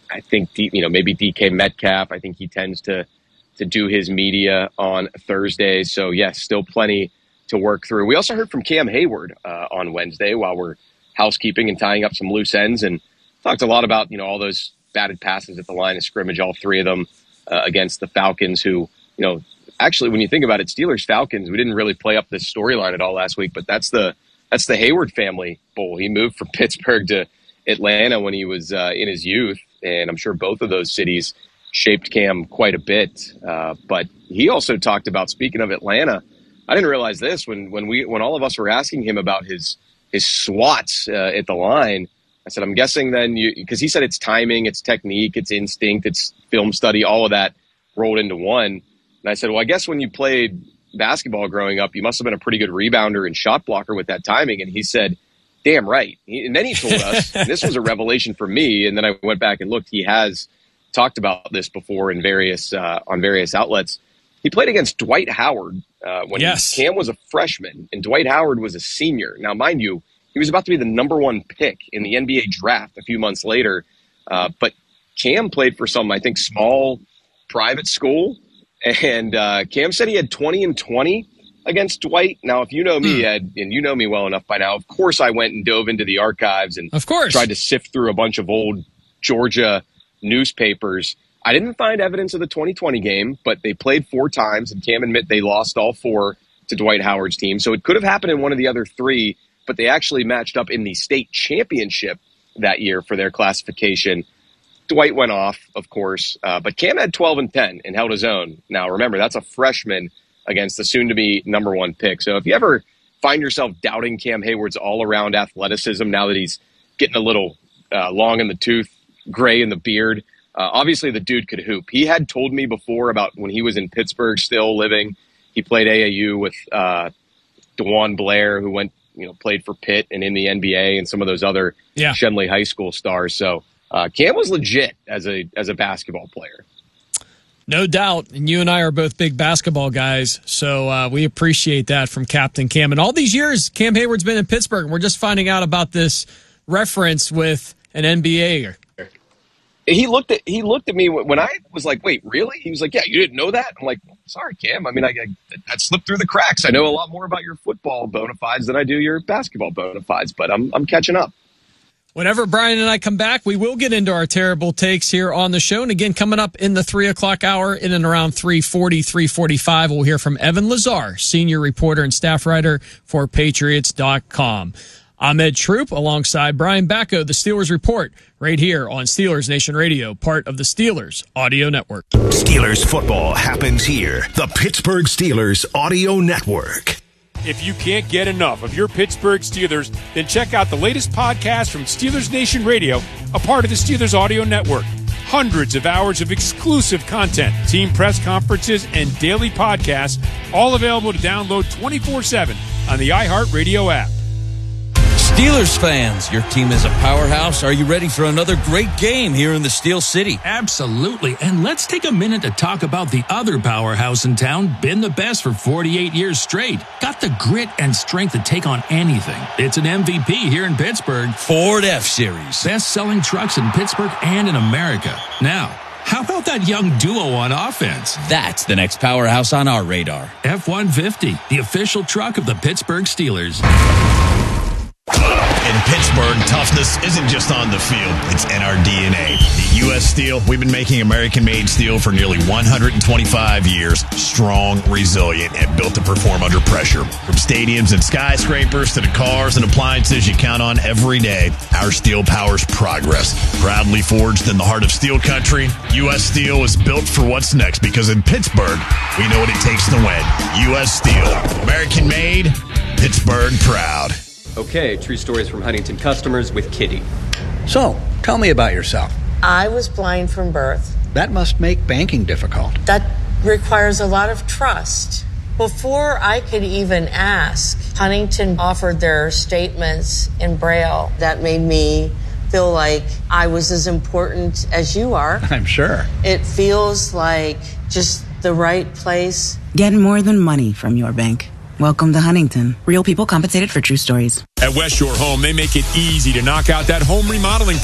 I think, maybe DK Metcalf. I think he tends to do his media on Thursdays. So, yes, still plenty to work through. We also heard from Cam Hayward on Wednesday while we're housekeeping and tying up some loose ends, and talked a lot about, all those batted passes at the line of scrimmage, all three of them against the Falcons, who, actually, when you think about it, Steelers-Falcons, we didn't really play up this storyline at all last week, but that's the Hayward family bowl. He moved from Pittsburgh to Atlanta when he was in his youth, and I'm sure both of those cities shaped Cam quite a bit. But he also talked about, speaking of Atlanta, I didn't realize this when all of us were asking him about his swats at the line. I said, I'm guessing then because he said it's timing, it's technique, it's instinct, it's film study, all of that rolled into one. And I said, well, I guess when you played basketball growing up, you must have been a pretty good rebounder and shot blocker with that timing. And he said, damn right. And then he told us, and this was a revelation for me, and then I went back and looked, he has talked about this before in various on various outlets. He played against Dwight Howard when Cam was a freshman, and Dwight Howard was a senior. Now, mind you, he was about to be the number one pick in the NBA draft a few months later. But Cam played for some, I think, small private school. And Cam said he had 20 and 20 against Dwight. Now, if you know me, Ed, and you know me well enough by now, of course I went and dove into the archives and tried to sift through a bunch of old Georgia newspapers. I didn't find evidence of the 2020 game, but they played 4 times, and Cam admit they lost all 4 to Dwight Howard's team. So it could have happened in one of the other 3, but they actually matched up in the state championship that year for their classification. Dwight went off, of course, but Cam had 12 and 10 and held his own. Now, remember, that's a freshman against the soon-to-be number 1 pick. So if you ever find yourself doubting Cam Hayward's all-around athleticism now that he's getting a little long in the tooth, gray in the beard, obviously the dude could hoop. He had told me before about when he was in Pittsburgh still living. He played AAU with DeJuan Blair, who played for Pitt and in the NBA and some of those other Shenley High School stars. So Cam was legit as a basketball player. No doubt. And you and I are both big basketball guys, so we appreciate that from Captain Cam. And all these years, Cam Hayward's been in Pittsburgh, and we're just finding out about this reference with an NBA. He looked at me when I was like, wait, really? He was like, yeah, you didn't know that? I'm like, sorry, Cam. I mean, I slipped through the cracks. I know a lot more about your football bona fides than I do your basketball bona fides, but I'm catching up. Whenever Brian and I come back, we will get into our terrible takes here on the show. And again, coming up in the 3 o'clock hour, in and around 3:40, 3:45, we'll hear from Evan Lazar, senior reporter and staff writer for Patriots.com. I'm Ed Troop alongside Brian Bacco, the Steelers Report, right here on Steelers Nation Radio, part of the Steelers Audio Network. Steelers football happens here. The Pittsburgh Steelers Audio Network. If you can't get enough of your Pittsburgh Steelers, then check out the latest podcast from Steelers Nation Radio, a part of the Steelers Audio Network. Hundreds of hours of exclusive content, team press conferences, and daily podcasts, all available to download 24/7 on the iHeartRadio app. Steelers fans, your team is a powerhouse. Are you ready for another great game here in the Steel City? Absolutely. And let's take a minute to talk about the other powerhouse in town, been the best for 48 years straight. Got the grit and strength to take on anything. It's an MVP here in Pittsburgh. Ford F-Series. Best-selling trucks in Pittsburgh and in America. Now, how about that young duo on offense? That's the next powerhouse on our radar. F-150, the official truck of the Pittsburgh Steelers. In Pittsburgh, toughness isn't just on the field, it's in our DNA. At U.S. Steel, we've been making American-made steel for nearly 125 years. Strong, resilient, and built to perform under pressure. From stadiums and skyscrapers to the cars and appliances you count on every day, our steel powers progress. Proudly forged in the heart of steel country, U.S. Steel is built for what's next because in Pittsburgh, we know what it takes to win. U.S. Steel. American-made, Pittsburgh proud. Okay, true stories from Huntington customers with Kitty. So, tell me about yourself. I was blind from birth. That must make banking difficult. That requires a lot of trust. Before I could even ask, Huntington offered their statements in Braille. That made me feel like I was as important as you are. I'm sure. It feels like just the right place. Get more than money from your bank. Welcome to Huntington. Real people compensated for true stories. At West Shore Home, they make it easy to knock out that home remodeling